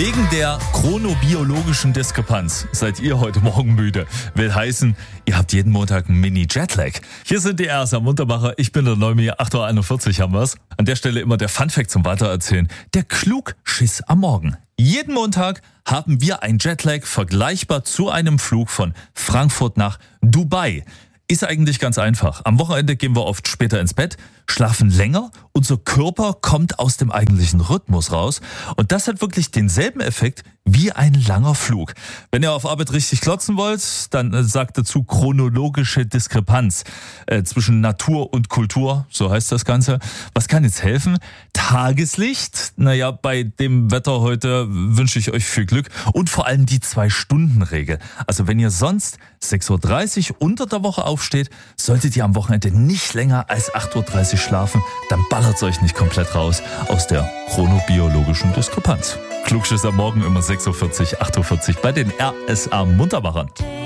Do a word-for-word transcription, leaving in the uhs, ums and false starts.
Wegen der chronobiologischen Diskrepanz seid ihr heute Morgen müde. Will heißen, ihr habt jeden Montag einen Mini-Jetlag. Hier sind die R S A Muntermacher. Ich bin der Neumir. acht Uhr einundvierzig haben wir's. An der Stelle immer der Funfact zum Weitererzählen. Der Klugschiss am Morgen. Jeden Montag haben wir einen Jetlag vergleichbar zu einem Flug von Frankfurt nach Dubai. Ist eigentlich ganz einfach. Am Wochenende gehen wir oft später ins Bett, schlafen länger, unser Körper kommt aus dem eigentlichen Rhythmus raus und das hat wirklich denselben Effekt wie ein langer Flug. Wenn ihr auf Arbeit richtig klotzen wollt, dann äh, sagt dazu chronologische Diskrepanz äh, zwischen Natur und Kultur, so heißt das Ganze. Was kann jetzt helfen? Tageslicht, naja, bei dem Wetter heute wünsche ich euch viel Glück und vor allem die Zwei-Stunden-Regel. Also wenn ihr sonst sechs Uhr dreißig unter der Woche aufsteht, solltet ihr am Wochenende nicht länger als acht Uhr dreißig schlafen, dann ballert's euch nicht komplett raus aus der chronobiologischen Diskrepanz. Klugschiss am Morgen immer sechs Uhr vierzig, acht Uhr vierzig bei den R S A Muntermachern.